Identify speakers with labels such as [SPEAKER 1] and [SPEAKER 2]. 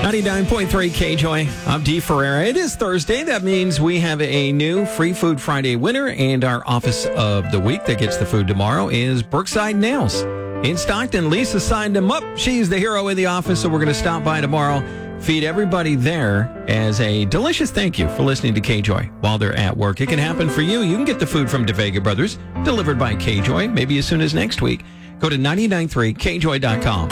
[SPEAKER 1] 99.3 KJOY. I'm Dee Ferreira. It is Thursday. That means we have a new Free Food Friday winner, and our Office of the Week that gets the food tomorrow is Brookside Nails in Stockton. Lisa signed him up. She's the hero in the office, so we're going to stop by tomorrow, feed everybody there as a delicious thank you for listening to KJOY while they're at work. It can happen for you. You can get the food from DeVega Brothers delivered by KJOY maybe as soon as next week. Go to 993kjoy.com.